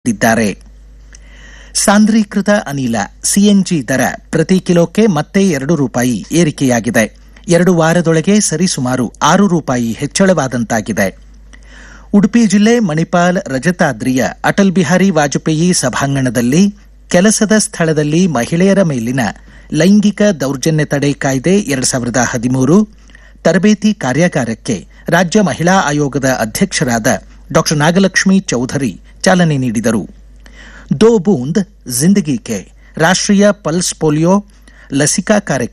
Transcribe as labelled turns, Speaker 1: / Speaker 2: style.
Speaker 1: ಇದ್ದಾರೆ. ಸಾಂದ್ರೀಕೃತ ಅನಿಲ ಸಿಎನ್ಜಿ ದರ ಪ್ರತಿ ಕಿಲೋಕ್ಕೆ ಮತ್ತೆ ₹2 ಏರಿಕೆಯಾಗಿದೆ. 2 ವಾರದೊಳಗೆ ಸರಿಸುಮಾರು ₹6 ಹೆಚ್ಚಳವಾದಂತಾಗಿದೆ. ಉಡುಪಿ ಜಿಲ್ಲೆ ಮಣಿಪಾಲ್ ರಜತಾದ್ರಿಯ ಅಟಲ್ ಬಿಹಾರಿ ವಾಜಪೇಯಿ ಸಭಾಂಗಣದಲ್ಲಿ ಕೆಲಸದ ಸ್ಥಳದಲ್ಲಿ ಮಹಿಳೆಯರ ಮೇಲಿನ ಲೈಂಗಿಕ ದೌರ್ಜನ್ಯ ತಡೆ ಕಾಯ್ದೆ 2013 ತರಬೇತಿ ಕಾರ್ಯಾಗಾರಕ್ಕೆ ರಾಜ್ಯ ಮಹಿಳಾ ಆಯೋಗದ ಅಧ್ಯಕ್ಷರಾದ ಡಾ ನಾಗಲಕ್ಷ್ಮಿ ಚೌಧರಿ ಚಾಲನೆ ನೀಡಿದರು. ದೋ ಬೂಂದ್ ಜಿಂದಗಿ ಕೆ ರಾಷ್ಟ್ರೀಯ ಪಲ್ಸ್ ಪೋಲಿಯೋ ಲಸಿಕಾ ಕಾರ್ಯಕ್ರಮ